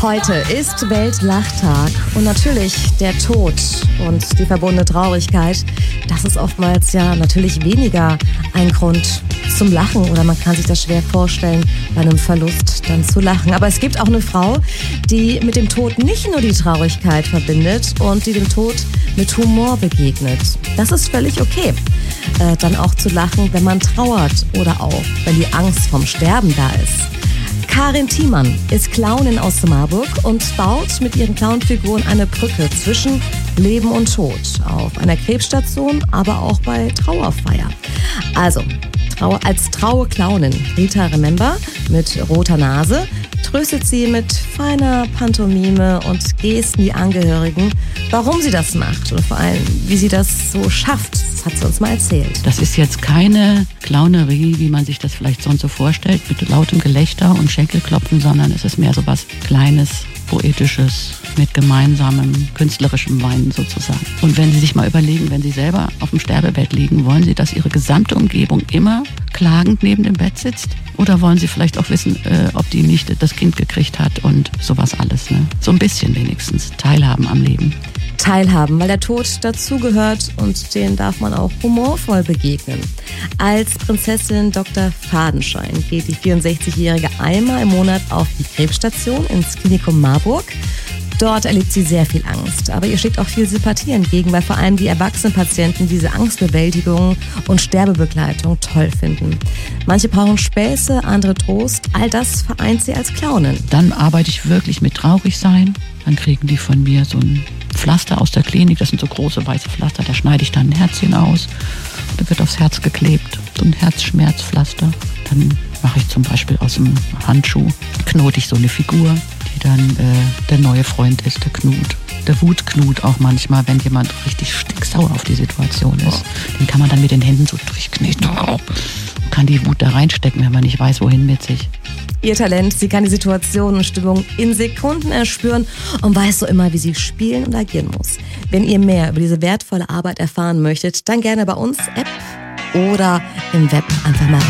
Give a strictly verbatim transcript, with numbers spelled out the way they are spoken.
Heute ist Weltlachtag und natürlich der Tod und die verbundene Traurigkeit, das ist oftmals ja natürlich weniger ein Grund zum Lachen oder man kann sich das schwer vorstellen, bei einem Verlust dann zu lachen. Aber es gibt auch eine Frau, die mit dem Tod nicht nur die Traurigkeit verbindet und die dem Tod mit Humor begegnet. Das ist völlig okay, äh, dann auch zu lachen, wenn man trauert oder auch, wenn die Angst vom Sterben da ist. Karin Thiemann ist Clownin aus Marburg und baut mit ihren Clownfiguren eine Brücke zwischen Leben und Tod auf einer Krebsstation, aber auch bei Trauerfeier. Also, Trau- als traue Clownin Rita Remember mit roter Nase tröstet sie mit feiner Pantomime und Gesten die Angehörigen, warum sie das macht und vor allem, wie sie das so schafft. Das hat sie uns mal erzählt. Das ist jetzt keine Clownerie, wie man sich das vielleicht sonst so vorstellt, mit lautem Gelächter und Schenkelklopfen, sondern es ist mehr so was Kleines, Poetisches, mit gemeinsamem künstlerischem Weinen sozusagen. Und wenn Sie sich mal überlegen, wenn Sie selber auf dem Sterbebett liegen, wollen Sie, dass Ihre gesamte Umgebung immer klagend neben dem Bett sitzt? Oder wollen Sie vielleicht auch wissen, äh, ob die Nichte das Kind gekriegt hat und sowas alles, ne? So ein bisschen wenigstens teilhaben am Leben. Teilhaben, weil der Tod dazugehört und den darf man auch humorvoll begegnen. Als Prinzessin Doktor Fadenschein geht die vierundsechzigjährige einmal im Monat auf die Krebsstation ins Klinikum Marburg. Dort erlebt sie sehr viel Angst, aber ihr schlägt auch viel Sympathie entgegen, weil vor allem die erwachsenen Patienten diese Angstbewältigung und Sterbebegleitung toll finden. Manche brauchen Späße, andere Trost, all das vereint sie als Clownin. Dann arbeite ich wirklich mit Traurigsein, dann kriegen die von mir so ein Pflaster aus der Klinik, das sind so große weiße Pflaster, da schneide ich dann ein Herzchen aus, dann wird aufs Herz geklebt, so ein Herzschmerzpflaster. Dann mache ich zum Beispiel aus dem Handschuh, knote ich so eine Figur, die dann äh, der neue Freund ist, der Knut. Der Wutknut auch manchmal, wenn jemand richtig stinksauer auf die Situation ist. Den kann man dann mit den Händen so durchkneten. Kann die Wut da reinstecken, wenn man nicht weiß, wohin mit sich. Ihr Talent, sie kann die Situation und Stimmung in Sekunden erspüren und weiß so immer, wie sie spielen und agieren muss. Wenn ihr mehr über diese wertvolle Arbeit erfahren möchtet, dann gerne bei uns App oder im Web einfach mal